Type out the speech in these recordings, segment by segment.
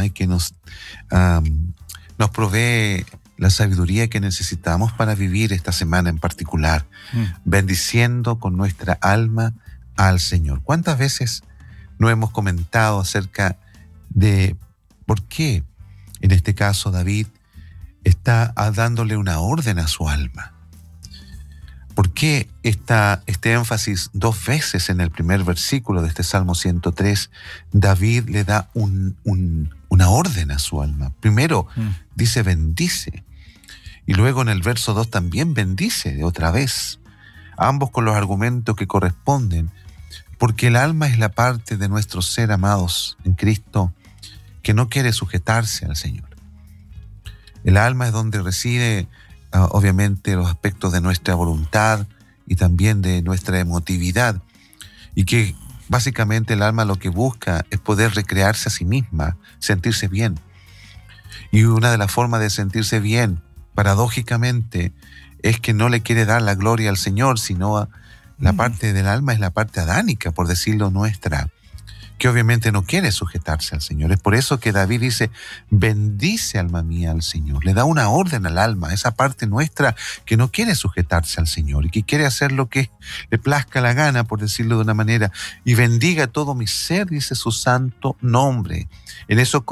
y que nos provee la sabiduría que necesitamos para vivir esta semana en particular, bendiciendo con nuestra alma al Señor. ¿Cuántas veces no hemos comentado acerca de por qué, en este caso, David está dándole una orden a su alma? ¿Por qué este énfasis 2 veces en el primer versículo de este Salmo 103? David le da una orden a su alma. Primero dice bendice, y luego en el verso 2 también bendice otra vez, ambos con los argumentos que corresponden, porque el alma es la parte de nuestro ser, amados en Cristo, que no quiere sujetarse al Señor. El alma es donde reside obviamente los aspectos de nuestra voluntad y también de nuestra emotividad, y que básicamente el alma lo que busca es poder recrearse a sí misma, sentirse bien. Y una de las formas de sentirse bien, paradójicamente, es que no le quiere dar la gloria al Señor, sino la parte del alma es la parte adánica, por decirlo, nuestra, que obviamente no quiere sujetarse al Señor. Es por eso que David dice, bendice alma mía al Señor. Le da una orden al alma, esa parte nuestra que no quiere sujetarse al Señor y que quiere hacer lo que le plazca la gana, por decirlo de una manera. Y bendiga todo mi ser, dice su santo nombre. En eso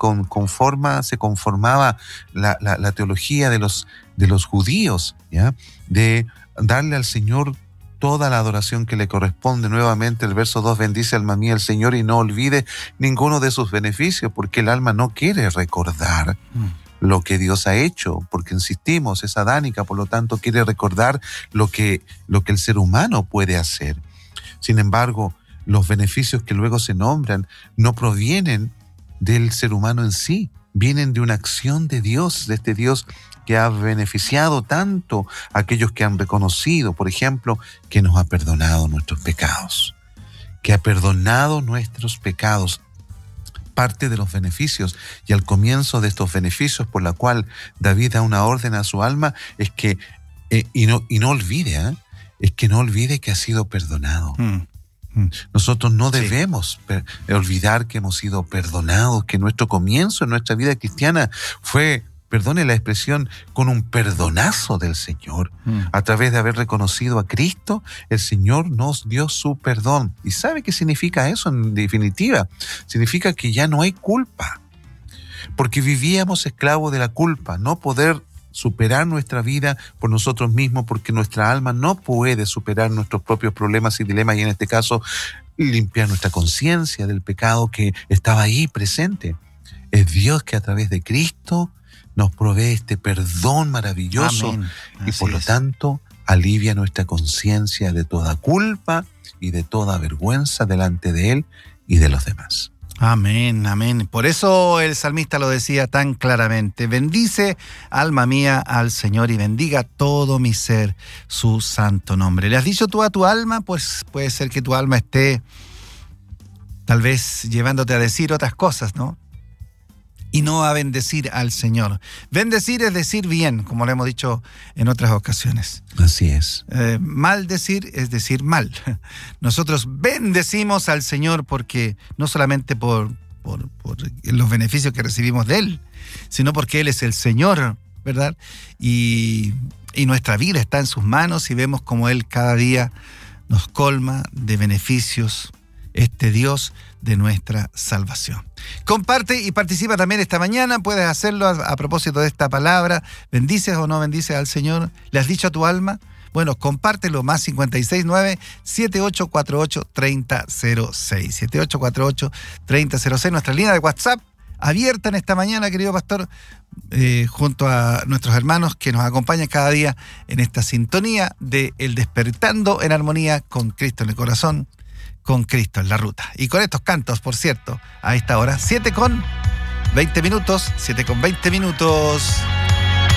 se conformaba la teología de los judíos, ¿ya? De darle al Señor toda la adoración que le corresponde. Nuevamente el verso 2, bendice alma mía al Señor y no olvide ninguno de sus beneficios, porque el alma no quiere recordar lo que Dios ha hecho, porque insistimos, es adánica, por lo tanto quiere recordar lo que el ser humano puede hacer. Sin embargo, los beneficios que luego se nombran no provienen del ser humano en sí, vienen de una acción de Dios, de este Dios que ha beneficiado tanto a aquellos que han reconocido, por ejemplo, que nos ha perdonado nuestros pecados, que ha perdonado nuestros pecados. Parte de los beneficios, y al comienzo de estos beneficios por la cual David da una orden a su alma, es que, y no olvide, es que no olvide que ha sido perdonado. Nosotros no debemos olvidar que hemos sido perdonados, que nuestro comienzo en nuestra vida cristiana fue, perdone la expresión, con un perdonazo del Señor. A través de haber reconocido a Cristo, el Señor nos dio su perdón. ¿Y sabe qué significa eso en definitiva? Significa que ya no hay culpa, porque vivíamos esclavos de la culpa, no poder superar nuestra vida por nosotros mismos, porque nuestra alma no puede superar nuestros propios problemas y dilemas, y en este caso limpiar nuestra conciencia del pecado que estaba ahí presente. Es Dios que a través de Cristo nos provee este perdón maravilloso. Amén. Y por lo tanto alivia nuestra conciencia de toda culpa y de toda vergüenza delante de Él y de los demás. Amén, amén. Por eso el salmista lo decía tan claramente: bendice, alma mía, al Señor, y bendiga todo mi ser su santo nombre. ¿Le has dicho tú a tu alma? Pues puede ser que tu alma esté tal vez llevándote a decir otras cosas, ¿no? Y no a bendecir al Señor. Bendecir es decir bien, como lo hemos dicho en otras ocasiones. Así es. Maldecir es decir mal. Nosotros bendecimos al Señor porque no solamente por los beneficios que recibimos de Él, sino porque Él es el Señor, ¿verdad? Y nuestra vida está en sus manos y vemos como Él cada día nos colma de beneficios, este Dios de nuestra salvación. Comparte y participa también esta mañana. Puedes hacerlo a propósito de esta palabra. ¿Bendices o no bendices al Señor? ¿Le has dicho a tu alma? Bueno, compártelo, más 569-7848-3006. 7848-3006, nuestra línea de WhatsApp abierta en esta mañana, querido pastor, junto a nuestros hermanos que nos acompañan cada día en esta sintonía de El Despertando en Armonía con Cristo en el corazón, con Cristo en la ruta. Y con estos cantos, por cierto, a esta hora, 7:20 minutos.